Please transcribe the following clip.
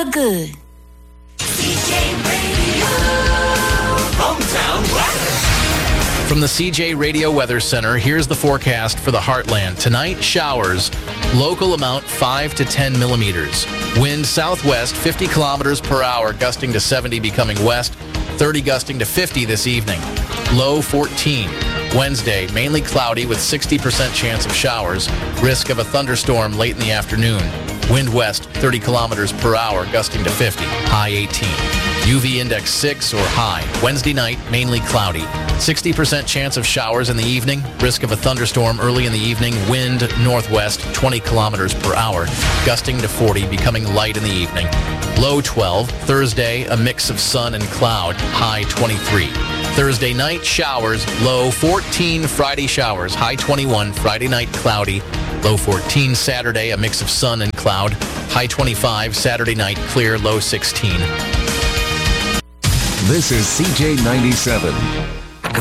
real good. CJ Radio. Hometown weather. From the CJ Radio Weather Center, here's the forecast for the Heartland. Tonight, showers. Local amount 5 to 10 millimeters. Wind southwest 50 kilometers per hour, gusting to 70, becoming west. 30 gusting to 50 this evening. Low 14. Wednesday, mainly cloudy with 60% chance of showers. Risk of a thunderstorm late in the afternoon. Wind west 30 kilometers per hour, gusting to 50. High 18. UV index 6 or high. Wednesday night, mainly cloudy. 60% chance of showers in the evening. Risk of a thunderstorm early in the evening. Wind northwest 20 kilometers per hour, gusting to 40, becoming light in the evening. Low 12. Thursday, a mix of sun and cloud. High 23. Thursday night, showers. Low 14. Friday, showers. High 21. Friday night, cloudy. Low 14. Saturday, a mix of sun and cloud. High 25. Saturday night, clear. Low 16. This is CJ 97.